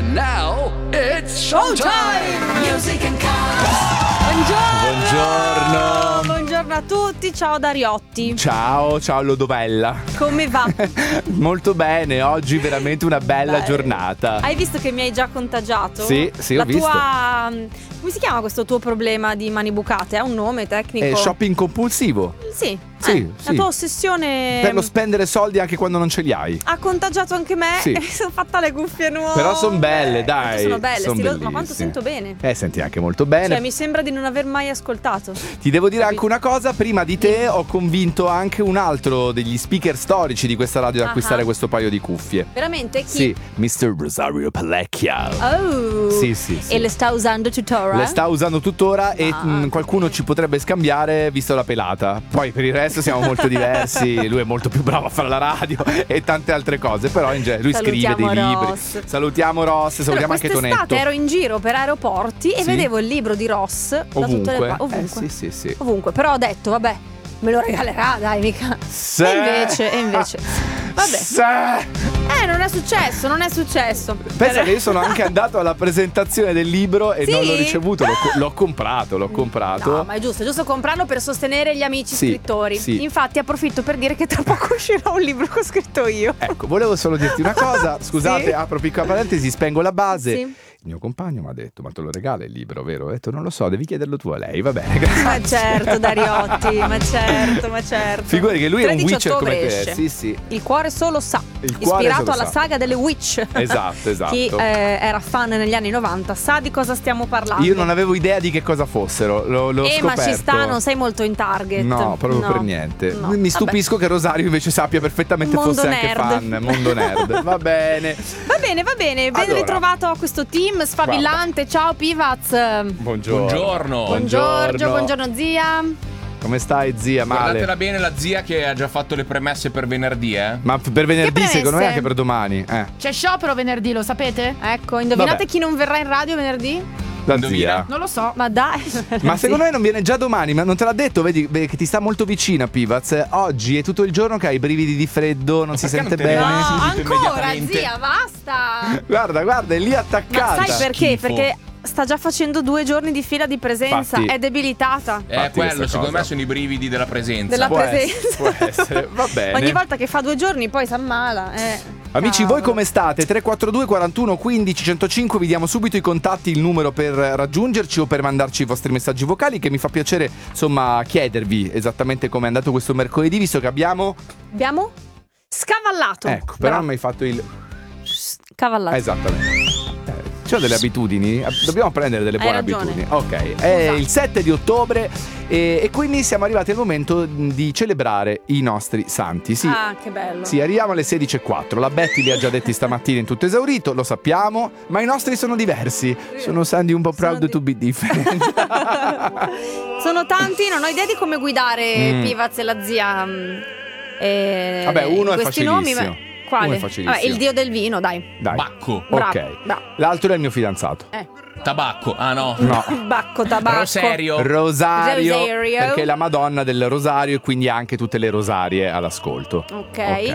And now it's showtime! Music and Cars. Buongiorno. Buongiorno a tutti, ciao Dariotti. Ciao Lodovella. Come va? Molto bene, oggi veramente una bella giornata. Hai visto che mi hai già contagiato? Sì, ho visto. Come si chiama questo tuo problema di mani bucate? Ha un nome tecnico? Shopping compulsivo. Sì. La tua ossessione per lo spendere soldi anche quando non ce li hai. ha contagiato anche me. Sì. E mi sono fatta le cuffie nuove. Però sono belle, dai. Sono belle, son ma quanto bellissime. sento bene. Senti anche molto bene. Cioè mi sembra di non aver mai ascoltato. Ti devo dire anche una cosa, prima di te ho convinto anche un altro degli speaker storici di questa radio ad acquistare questo paio di cuffie. Veramente? Chi? Sì, Mr. Rosario Pellecchia. Oh. Sì. E le sta usando tuttora? Le sta usando tuttora e qualcuno ci potrebbe scambiare visto la pelata. Poi per il resto siamo molto diversi. Lui è molto più bravo a fare la radio e tante altre cose. Però in genere lui scrive dei libri. Salutiamo Ross, salutiamo anche Tonetto. Quest'estate ero in giro per aeroporti e vedevo il libro di Ross da tutte le parti. Ovunque. Sì. Ovunque. Però ho detto, vabbè, me lo regalerà, dai, mica. E invece. Vabbè. Non è successo. Pensa che io sono anche andato alla presentazione del libro e non l'ho ricevuto, l'ho comprato. No, ma è giusto comprarlo per sostenere gli amici scrittori. Sì. Infatti approfitto per dire che tra poco uscirà un libro che ho scritto io. Ecco, volevo solo dirti una cosa. Scusate, Sì? apro piccola parentesi, spengo la base. Sì. Il mio compagno mi ha detto: ma te lo regala il libro, vero? Ho detto: non lo so, devi chiederlo tu a lei. Va bene, grazie. Ma certo, Dariotti, ma certo. Figurati che lui è un 13 Witcher come te. ottobre Sì. Il cuore solo sa. cuore Ispirato solo alla sa. saga delle Witch. Esatto. Chi era fan negli anni 90 sa di cosa stiamo parlando. Io non avevo idea di che cosa fossero. L'ho scoperto. Ma ci sta, non sei molto in target. No, proprio per niente. No. Mi stupisco che Rosario invece sappia perfettamente Mondo fosse nerd. anche fan. Mondo nerd. Va bene. Va bene. Ben Allora. ritrovato a questo team sfavillante. Ciao Pivaz. Buongiorno. Buongiorno zia. Come stai, zia? Male? Guardatela bene la zia che ha già fatto le premesse per venerdì, Ma per venerdì, Che secondo me premesse? anche per domani. C'è sciopero venerdì, lo sapete? Ecco, indovinate Vabbè. chi non verrà in radio venerdì? La Indovina. zia. Non lo so. Ma dai. Ma secondo me non viene già domani, ma non te l'ha detto, vedi che ti sta molto vicina Pivaz. Oggi è tutto il giorno che hai i brividi di freddo, non si perché sente non te ne bene. vai? No, subito, ancora immediatamente. zia, basta. Guarda, è lì attaccata. Ma sai perché? Schifo. Perché sta già facendo 2 giorni di fila di presenza. Infatti. È debilitata. Fatti Quello, questa secondo cosa. me sono i brividi della presenza. Della Può presenza. può essere, va bene. Ogni volta che fa 2 giorni poi si ammala. Amici, Cavolo. voi come state? 342 41 15 105, vi diamo subito i contatti, il numero per raggiungerci o per mandarci i vostri messaggi vocali, che mi fa piacere insomma chiedervi esattamente come è andato questo mercoledì, visto che abbiamo Scavallato. ecco, però Bravo. non mi hai fatto il Scavallato. esattamente. C'ho delle abitudini, dobbiamo prendere delle Hai buone ragione. abitudini. Ok, è il 7 di ottobre e quindi siamo arrivati al momento di celebrare i nostri santi. Sì. Ah, che bello. Sì, arriviamo alle 16:04. La Betty li ha già detti stamattina in tutto esaurito, lo sappiamo, ma i nostri sono diversi. Sono Sandy un po' proud to be different. Sono tanti, non ho idea di come guidare Pivaz e la zia. Vabbè, uno è questi nomi, facilissimo. ma quale? Uno è facilissimo. Vabbè, il dio del vino, dai. Dai. Bacco. Bravo, Ok. bravo. L'altro è il mio fidanzato. Tabacco. Ah no. No. Bacco, tabacco. Rosario. Rosario, Rosario. perché è la Madonna del Rosario e quindi anche tutte le rosarie all'ascolto. Ok.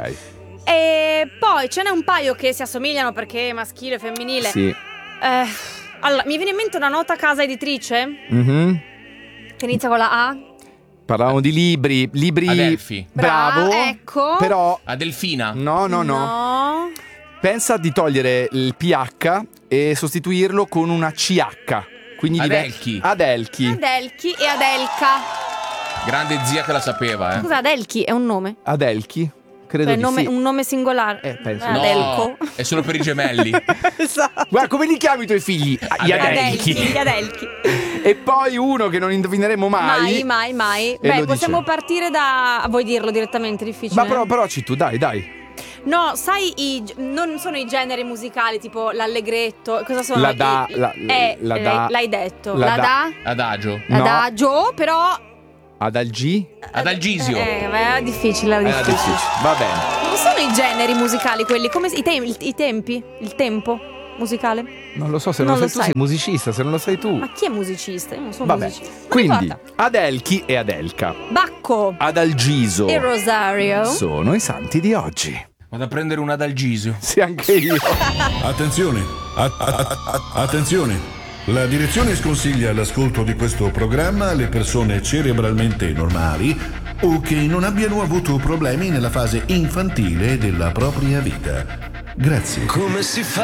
Ok. E poi ce n'è un paio che si assomigliano perché è maschile e femminile. Sì. Allora, mi viene in mente una nota casa editrice Mhm. che inizia con la A. Parlavamo di libri. Adelphi. Bravo. Ecco. Però Adelfina. no. No. Pensa di togliere il PH e sostituirlo con una CH. Quindi Adelchi. Adelchi. Adelchi e Adelka. Grande zia che la sapeva, Scusa, Adelchi è un nome? Adelchi? Credo Cioè, di sì. un nome singolare. Penso. No, Adelco. è solo per i gemelli. Esatto. Guarda, come li chiami i tuoi figli? Gli Adelchi. Gli Adelchi. E poi uno che non indovineremo mai. Mai. E Beh, lo possiamo dice. partire da. Vuoi dirlo direttamente? È difficile. Ma però ci tu, dai. No, sai, non sono i generi musicali tipo l'allegretto. Cosa sono? La da, la da. L'hai detto. La La da. da. Adagio. No. Adagio, però. Adalgi? Adalgisio. È difficile. Era difficile. Va bene. Non sono i generi musicali quelli, come i tempi? Il tempo musicale? Non lo so, se non, Non lo lo sai tu sai. sei musicista, se non lo sai tu. Ma chi è musicista? Io non sono Vabbè. musicista. Non Quindi importa. Adelchi e Adelka, Bacco Adalgiso e Rosario. sono i santi di oggi. Vado a prendere una dal Gisio. Sì, anche io. Attenzione, attenzione. La direzione sconsiglia l'ascolto di questo programma alle persone cerebralmente normali o che non abbiano avuto problemi nella fase infantile della propria vita. Grazie. Come si fa